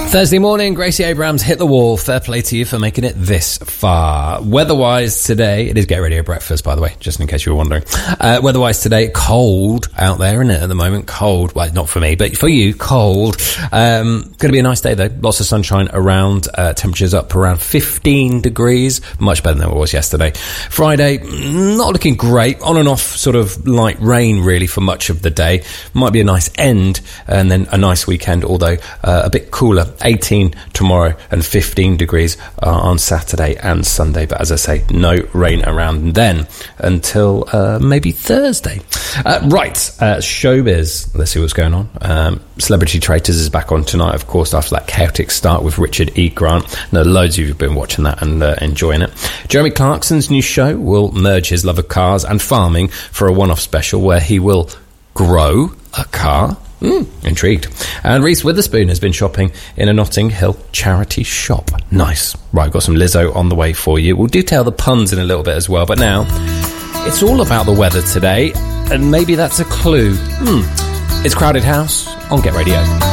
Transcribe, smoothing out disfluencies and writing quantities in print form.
Thursday morning, Gracie Abrams hit the wall. Fair play to you for making it this far. Weather-wise today, it is Get Radio Breakfast, by the way, just in case you were wondering. Weather-wise today, cold out there, isn't it, at the moment? Cold. Well, not for me, but for you, cold. Going to be a nice day, though. Lots of sunshine around. Temperatures up around 15 degrees. Much better than it was yesterday. Friday, not looking great. On and off sort of light rain, really, for much of the day. Might be a nice end, and then a nice weekend, although a bit cooler. 18 tomorrow and 15 degrees on Saturday and Sunday. But as I say, no rain around then until maybe Thursday. Showbiz. Let's see what's going on. Celebrity Traitors is back on tonight, of course, after that chaotic start with Richard E. Grant. Now, loads of you have been watching that and enjoying it. Jeremy Clarkson's new show will merge his love of cars and farming for a one-off special where he will grow a car. Intrigued. And Reese Witherspoon has been shopping in a Notting Hill charity shop. Nice. Right, got some Lizzo on the way for you. We'll detail the puns in a little bit as well, but now it's all about the weather today, and maybe that's a clue. It's Crowded House on Get Radio.